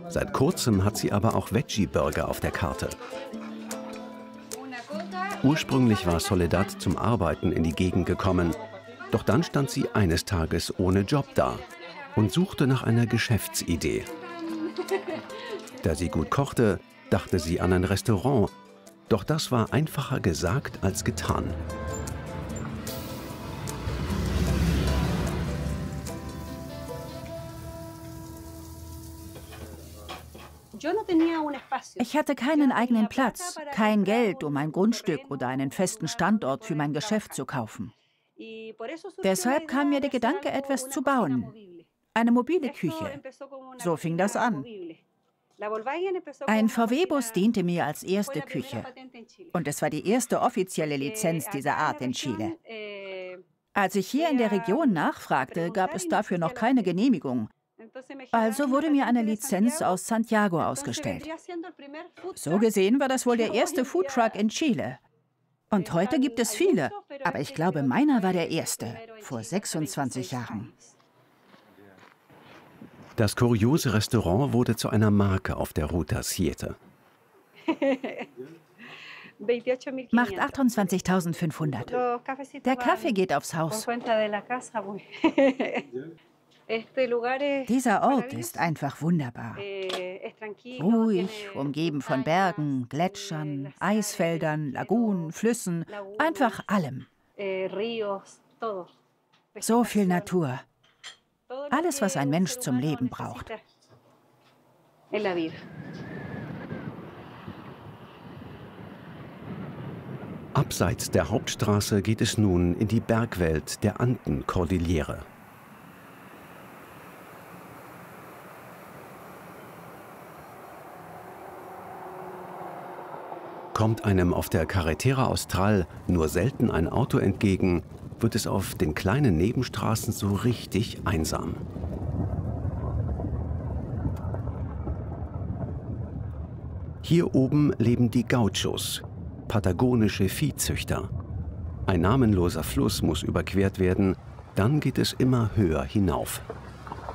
Seit kurzem hat sie aber auch Veggie-Burger auf der Karte. Ursprünglich war Soledad zum Arbeiten in die Gegend gekommen. Doch dann stand sie eines Tages ohne Job da und suchte nach einer Geschäftsidee. Da sie gut kochte, dachte sie an ein Restaurant. Doch das war einfacher gesagt als getan. Ich hatte keinen eigenen Platz, kein Geld, um ein Grundstück oder einen festen Standort für mein Geschäft zu kaufen. Deshalb kam mir der Gedanke, etwas zu bauen. Eine mobile Küche. So fing das an. Ein VW-Bus diente mir als erste Küche. Und es war die erste offizielle Lizenz dieser Art in Chile. Als ich hier in der Region nachfragte, gab es dafür noch keine Genehmigung. Also wurde mir eine Lizenz aus Santiago ausgestellt. So gesehen war das wohl der erste Foodtruck in Chile. Und heute gibt es viele, aber ich glaube, meiner war der erste, vor 26 Jahren. Das kuriose Restaurant wurde zu einer Marke auf der Ruta 7. Macht 28.500. Der Kaffee geht aufs Haus. Dieser Ort ist einfach wunderbar. Ruhig, umgeben von Bergen, Gletschern, Eisfeldern, Lagunen, Flüssen, einfach allem. So viel Natur. Alles, was ein Mensch zum Leben braucht. Abseits der Hauptstraße geht es nun in die Bergwelt der Andenkordillere. Kommt einem auf der Carretera Austral nur selten ein Auto entgegen, wird es auf den kleinen Nebenstraßen so richtig einsam. Hier oben leben die Gauchos, patagonische Viehzüchter. Ein namenloser Fluss muss überquert werden, dann geht es immer höher hinauf.